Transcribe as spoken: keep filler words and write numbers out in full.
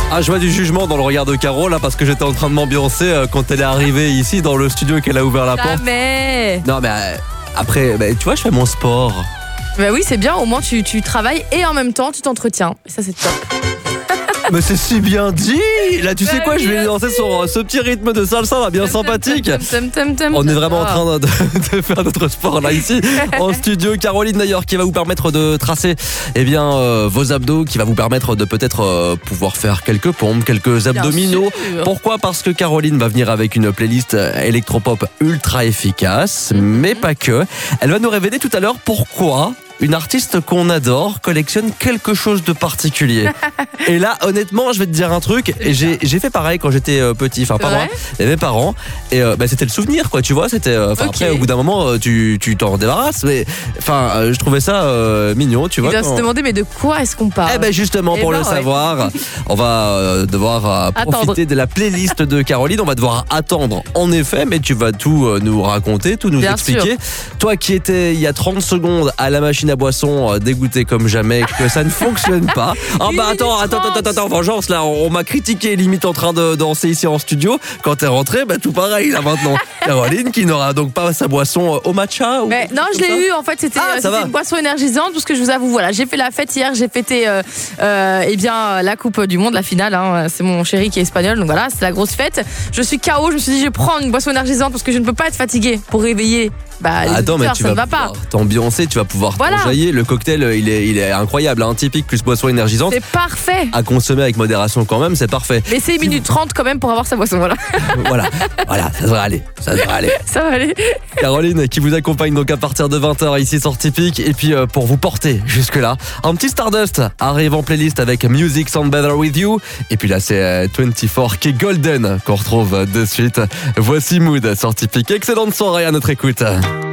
Ah, je vois du jugement dans le regard de Caro là parce que j'étais en train de m'ambiancer euh, quand elle est arrivée ici dans le studio et qu'elle a ouvert la porte. Jamais. Non mais euh, après, bah, tu vois, je fais mon sport. Bah oui, c'est bien, au moins tu, tu travailles et en même temps tu t'entretiens. Et ça, c'est top. Mais c'est si bien dit. Là, tu sais Bah quoi, oui, je vais je lancer sur ce petit rythme de salsa là, bien sympathique. Tum, tum, tum, On est tum, vraiment en tum. train de, de faire notre sport là ici en studio. Caroline d'ailleurs qui va vous permettre de tracer eh bien euh, vos abdos, qui va vous permettre de peut-être euh, pouvoir faire quelques pompes, quelques abdominaux. sûr. Pourquoi ? Parce que Caroline va venir avec une playlist électropop ultra efficace, Mhm. mais pas que. Elle va nous révéler tout à l'heure pourquoi une artiste qu'on adore collectionne quelque chose de particulier. Et là, honnêtement, je vais te dire un truc. Et j'ai, j'ai fait pareil quand j'étais euh, petit. Enfin, pas C'est moi, vrai mais mes parents. Et euh, bah, c'était le souvenir, quoi. Tu vois, c'était. euh, Enfin, Ok. après, au bout d'un moment, euh, tu, tu t'en débarrasses. Mais enfin, euh, je trouvais ça euh, mignon, tu Il vois. doit quand- se demander, mais de quoi est-ce qu'on parle? Eh ben justement, Eh pour ben, le ouais. savoir, on va euh, devoir euh, Attendre. profiter de la playlist de Caroline. On va devoir attendre, en effet, mais tu vas tout euh, nous raconter, tout nous Bien expliquer. Toi qui étais il y a trente secondes à la machine à boisson, euh, dégoûté comme jamais, que ça ne fonctionne pas. Ah bah attends, attends, attends, attends, attends, vengeance, là, on, on m'a critiqué, limite en train de danser ici en studio. Quand t'es rentré, bah tout pareil là maintenant. Caroline qui n'aura donc pas sa boisson euh, au matcha ou Mais non, je comme l'ai ça eu. En fait, c'était Ah, euh, ça c'était va. une boisson énergisante. Parce que je vous avoue, voilà, j'ai fait la fête hier. J'ai fêté, euh, euh, eh bien, la Coupe du Monde, la finale. Hein. C'est mon chéri qui est espagnol, donc voilà, c'est la grosse fête. Je suis K O. Je me suis dit, je vais prendre une boisson énergisante parce que je ne peux pas être fatiguée pour réveiller. Bah, les Attends, mais auditeurs, tu ça vas ne va pas. pouvoir t'ambiancer, tu vas pouvoir Voilà. t'enjailler. Le cocktail, euh, il est, il est incroyable, hein, typique plus boisson énergisante. C'est parfait. À consommer avec modération quand même, c'est parfait. Laissez une minute trente quand même pour avoir sa boisson. Voilà, Voilà, voilà, ça devrait aller, ça devrait aller. ça va aller. Caroline qui vous accompagne donc à partir de vingt heures ici sur Typique. Et puis euh, pour vous porter jusque-là, un petit Stardust arrive en playlist avec Music Sound Better With You. Et puis là c'est euh, vingt-quatre qui est Golden qu'on retrouve euh, de suite. Voici Mood sur Typique. Excellente soirée à notre écoute.